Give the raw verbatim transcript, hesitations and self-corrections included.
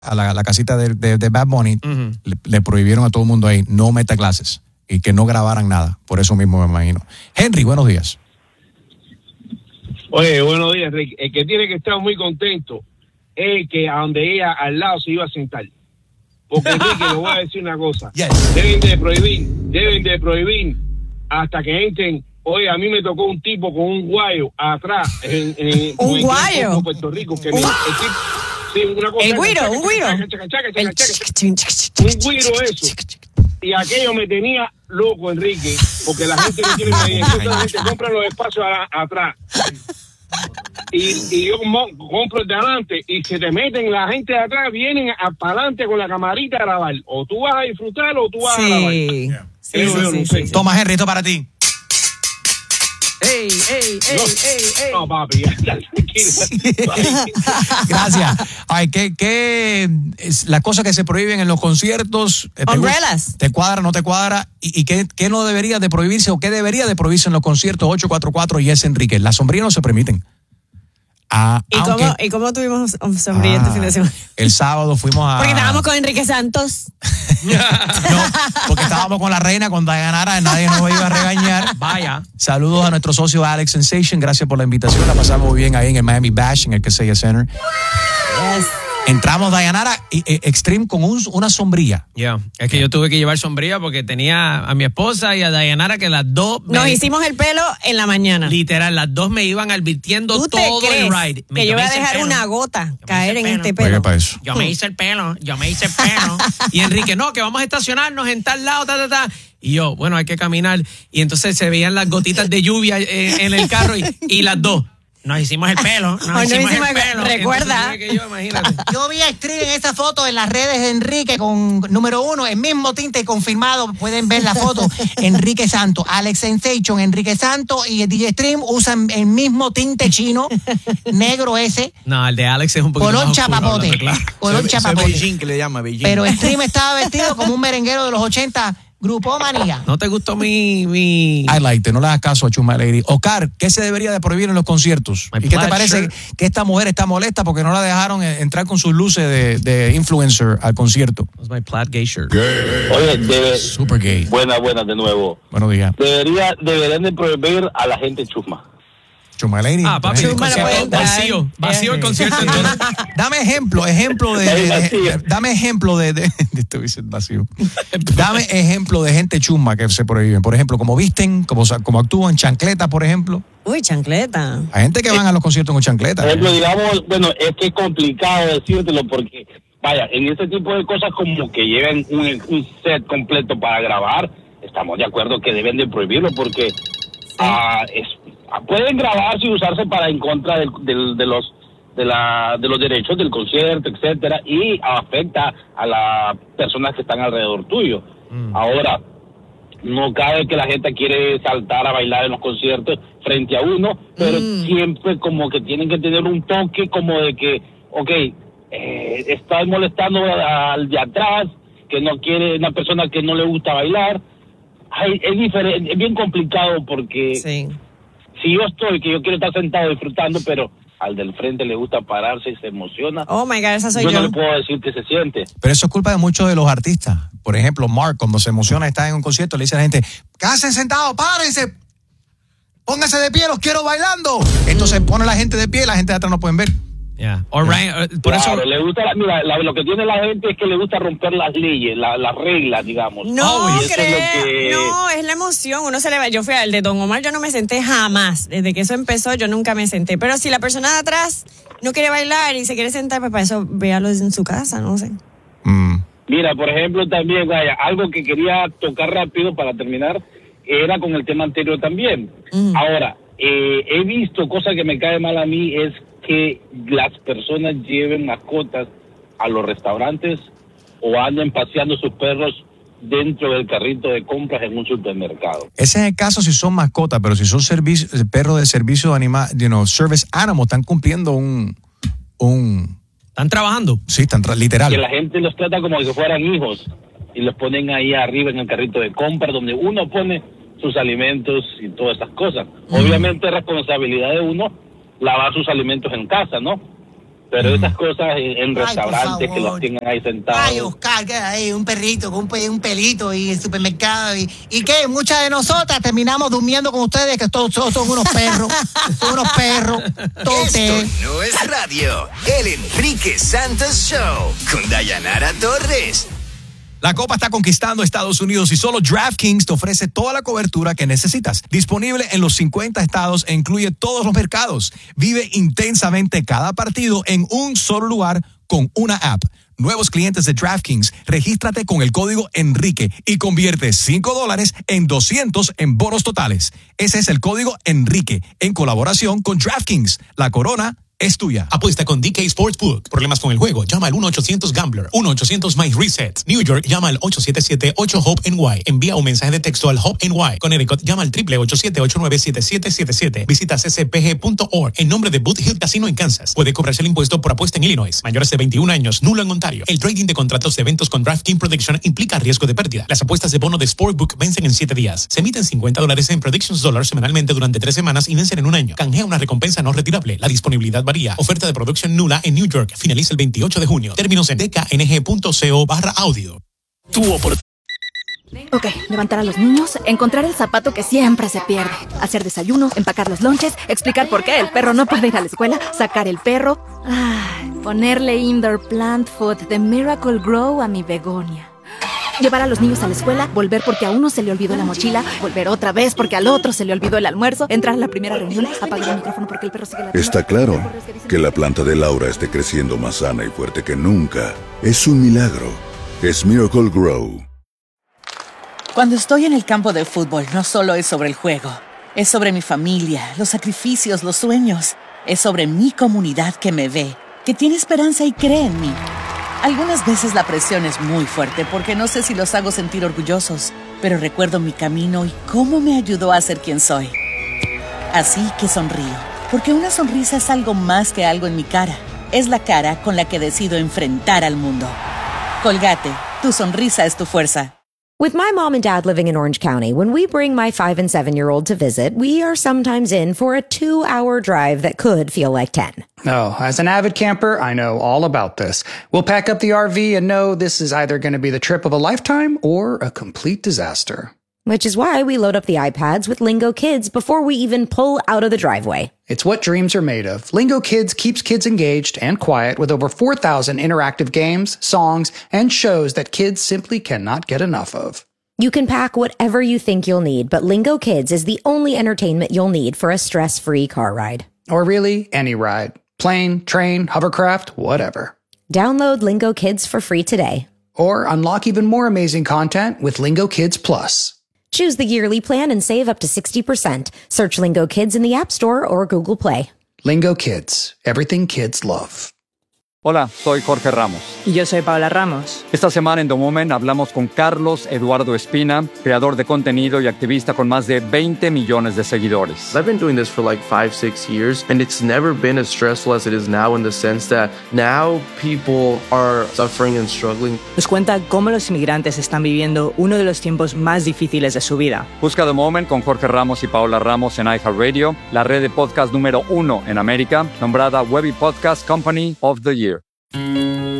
a la, a la casita de, de, de Bad Bunny, uh-huh. le, le prohibieron a todo el mundo ahí no meta clases y que no grabaran nada. Por eso mismo me imagino. Henry, buenos días. Oye, buenos días, Rick. El que tiene que estar muy contento es que a donde ella al lado se iba a sentar. Porque Enrique, le voy a decir una cosa. Yes. Deben de prohibir, deben de prohibir hasta que entren. Oye, a mí me tocó un tipo con un guayo atrás. En, en, ¿Un en guayo? En Puerto Rico. Que me, el tipo, sí, una cosa. El guiro, un guiro. Un guiro eso. Y aquello me tenía loco, Enrique, porque la gente no quiere medir. Entonces la gente compra los espacios a, atrás. Y, y yo compro el de adelante y se te meten la gente de atrás, vienen para adelante con la camarita a grabar. O tú vas a disfrutar o tú vas sí. a grabar. Yeah. Sí, sí, sí, sí, sí. Toma, Henry, esto para ti. ¡Ey, ey, ey, no, ey, ey! No, papi, ya está tranquilo. Gracias. Ay, ¿qué, qué es la cosa que se prohíben en los conciertos? Umbrellas. ¿Te cuadra, no te cuadra? ¿Y, y qué, qué no debería de prohibirse o qué debería de prohibirse en los conciertos? ocho cuatro cuatro y es Enrique. Las sombrillas no se permiten. Ah, ¿Y, aunque, cómo, ¿Y cómo tuvimos sombrilla ah, este fin de semana? El sábado fuimos a... Porque estábamos con Enrique Santos. No, porque estábamos con la reina, con Dayanara, nadie nos iba a regañar. Vaya. Saludos a nuestro socio Alex Sensation, gracias por la invitación, la pasamos muy bien ahí en el Miami Bash, en el Kaseya Center. Yes. Entramos Dayanara y, y Extreme con un, una sombrilla. Ya, yeah. Es que yo tuve que llevar sombrilla porque tenía a mi esposa y a Dayanara que las dos... Nos me, hicimos el pelo en la mañana. Literal, las dos me iban advirtiendo todo el ride. Que yo, yo voy a dejar una gota caer en este pelo. Para eso. Yo me hice el pelo, yo me hice el pelo. Y Enrique, no, que vamos a estacionarnos en tal lado, ta, ta, ta. Y yo, bueno, hay que caminar. Y entonces se veían las gotitas de lluvia en, en el carro y, y las dos. Nos hicimos el pelo, nos Hoy hicimos, no hicimos el pelo. Recuerda. Que yo, imagínate. Yo vi a Street en esa foto en las redes de Enrique con número uno, el mismo tinte confirmado. Pueden ver la foto. Enrique Santos, Alex Sensation, Enrique Santos y el D J Stream usan el mismo tinte chino, negro ese. No, el de Alex es un poquito color más chapapote. oscuro, claro. Color chapapote. Beijing, que le llama Beijing. Pero Stream estaba vestido como un merenguero de los ochenta. Grupo Manía. ¿No te gustó mi... mi... I like it, no le hagas caso a Chuma Lady. Oscar, ¿qué se debería de prohibir en los conciertos? My ¿Y qué te pleasure. parece que esta mujer está molesta porque no la dejaron entrar con sus luces de, de influencer al concierto? It was my plaid gay shirt. Oye, debe... Super gay. Buenas, buenas de nuevo. Buenos días. Debería, deberían de prohibir a la gente chusma. Chuma Lady. Ah, papi, el concierto vacío. Vacío el concierto. Entonces. Dame ejemplo, ejemplo de... de, de, de dame ejemplo de... de, de, de vacío. Dame ejemplo de gente chusma que se prohíben. Por ejemplo, como visten, como, como actúan, chancleta, por ejemplo. Uy, chancleta. Hay gente que van a los conciertos con chancleta. Por ejemplo, digamos, bueno, es que es complicado decírtelo porque, vaya, en ese tipo de cosas como que lleven un, un set completo para grabar, estamos de acuerdo que deben de prohibirlo porque sí. uh, es, pueden grabarse y usarse para en contra del, del, de los de la de los derechos del concierto, etcétera, y afecta a las personas que están alrededor tuyo. Mm. Ahora, no cabe que la gente quiere saltar a bailar en los conciertos frente a uno, pero mm. siempre como que tienen que tener un toque como de que, okay, eh, estás molestando al de atrás, que no quiere, una persona que no le gusta bailar. Ay, es diferente, es bien complicado porque sí. Si yo estoy, que yo quiero estar sentado disfrutando, pero al del frente le gusta pararse y se emociona. Oh my God, esa soy yo. yo. Yo no le puedo decir que se siente. Pero eso es culpa de muchos de los artistas. Por ejemplo, Mark, cuando se emociona, está en un concierto, le dice a la gente, quédense sentados, párense, pónganse de pie, los quiero bailando. Entonces pone a la gente de pie y la gente de atrás no pueden ver. Yeah. Or yeah. Right, uh, por claro, eso le gusta la, mira, la, lo que tiene la gente es que le gusta romper las leyes, la, las reglas, digamos. No, oh, cree, es que... no, es la emoción. Uno se le va. Yo fui al de Don Omar, yo no me senté jamás. Desde que eso empezó, yo nunca me senté. Pero si la persona de atrás no quiere bailar y se quiere sentar, pues para eso véalo en su casa, no sé. Mm. Mira, por ejemplo, también, vaya, algo que quería tocar rápido para terminar, era con el tema anterior también. Mm. Ahora, eh, he visto, cosa que me cae mal a mí, es que las personas lleven mascotas a los restaurantes o anden paseando sus perros dentro del carrito de compras en un supermercado. Ese es el caso si son mascotas, pero si son servicio, perros de servicio de animal, you know, service animal, están cumpliendo un... un ¿Están trabajando? Sí, están tra- literal. Que la gente los trata como si fueran hijos y los ponen ahí arriba en el carrito de compras donde uno pone sus alimentos y todas esas cosas. Mm. Obviamente es responsabilidad de uno lavar sus alimentos en casa, ¿no? Pero esas cosas en, en Ay, restaurantes por que favor. los tengan ahí sentados. Ay, Oscar, que hay un perrito con un, pe- un pelito y el supermercado. ¿Y, y qué? Muchas de nosotras terminamos durmiendo con ustedes, que todos, todos son unos perros. Son unos perros. Todos Esto ustedes. no es radio. El Enrique Santos Show con Dayanara Torres. La Copa está conquistando Estados Unidos y solo DraftKings te ofrece toda la cobertura que necesitas. Disponible en los cincuenta estados e incluye todos los mercados. Vive intensamente cada partido en un solo lugar con una app. Nuevos clientes de DraftKings, regístrate con el código Enrique y convierte cinco dólares en doscientos en bonos totales. Ese es el código Enrique en colaboración con DraftKings. La corona es tuya. Apuesta con D K Sportsbook. Problemas con el juego, llama al uno ochocientos Gambler. uno ochocientos My Reset. New York, llama al ocho siete siete ocho Hope N Y. Envía un mensaje de texto al Hope N Y. Connecticut, llama al triple ocho siete ocho nueve siete siete siete siete. Visita c c p g punto org en nombre de Boot Hill Casino en Kansas. Puede cobrarse el impuesto por apuesta en Illinois. Mayores de veintiún años, nulo en Ontario. El trading de contratos de eventos con DraftKings Prediction implica riesgo de pérdida. Las apuestas de bono de Sportbook vencen en siete días. Se emiten cincuenta dólares en Predictions Dollars semanalmente durante tres semanas y vencen en un año. Canjea una recompensa no retirable. La disponibilidad varía. Oferta de producción nula en New York. Finaliza el veintiocho de junio. Términos en d k n g punto co barra audio. Tu oportunidad. Ok, levantar a los niños, encontrar el zapato que siempre se pierde, hacer desayuno, empacar los lonches, explicar por qué el perro no puede ir a la escuela, sacar el perro, ay, ponerle indoor plant food de Miracle Grow a mi begonia. Llevar a los niños a la escuela, volver porque a uno se le olvidó la mochila, volver otra vez porque al otro se le olvidó el almuerzo, entrar a la primera reunión, apagar el micrófono porque el perro sigue la... Está claro que la planta de Laura esté creciendo más sana y fuerte que nunca. Es un milagro. Es Miracle Grow. Cuando estoy en el campo de fútbol, no solo es sobre el juego. Es sobre mi familia, los sacrificios, los sueños. Es sobre mi comunidad que me ve, que tiene esperanza y cree en mí. Algunas veces la presión es muy fuerte porque no sé si los hago sentir orgullosos, pero recuerdo mi camino y cómo me ayudó a ser quien soy. Así que sonrío, porque una sonrisa es algo más que algo en mi cara. Es la cara con la que decido enfrentar al mundo. Colgate, tu sonrisa es tu fuerza. With my mom and dad living in Orange County, when we bring my five and seven-year-old to visit, we are sometimes in for a two-hour drive that could feel like ten. Oh, as an avid camper, I know all about this. We'll pack up the R V and know this is either going to be the trip of a lifetime or a complete disaster. Which is why we load up the iPads with Lingo Kids before we even pull out of the driveway. It's what dreams are made of. Lingo Kids keeps kids engaged and quiet with over four thousand interactive games, songs, and shows that kids simply cannot get enough of. You can pack whatever you think you'll need, but Lingo Kids is the only entertainment you'll need for a stress-free car ride. Or really, any ride. Plane, train, hovercraft, whatever. Download Lingo Kids for free today. Or unlock even more amazing content with Lingo Kids Plus. Choose the yearly plan and save up to sixty percent. Search Lingo Kids in the App Store or Google Play. Lingo Kids. Everything kids love. Hola, soy Jorge Ramos. Y yo soy Paola Ramos. Esta semana en The Moment hablamos con Carlos Eduardo Espina, creador de contenido y activista con más de veinte millones de seguidores. I've been doing this for like five, six years, and it's never been as stressful as it is now in the sense that now people are suffering and struggling. Nos cuenta cómo los inmigrantes están viviendo uno de los tiempos más difíciles de su vida. Busca The Moment con Jorge Ramos y Paola Ramos en iHeartRadio, la red de podcast número uno en América, nombrada Webby Podcast Company of the Year.